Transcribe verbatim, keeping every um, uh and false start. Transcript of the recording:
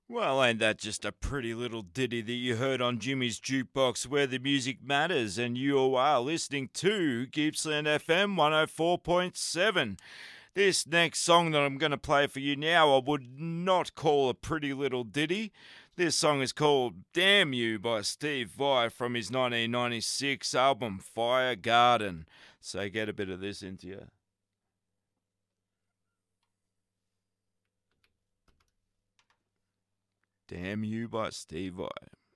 Well, ain't that just a pretty little ditty that you heard on Jimmy's Jukebox where the music matters? And you are listening to Gippsland F M one oh four point seven. This next song that I'm going to play for you now, I would not call a pretty little ditty. This song is called Damn You by Steve Vai from his nineteen ninety-six album Fire Garden. So get a bit of this into you. Damn You by Steve Vai.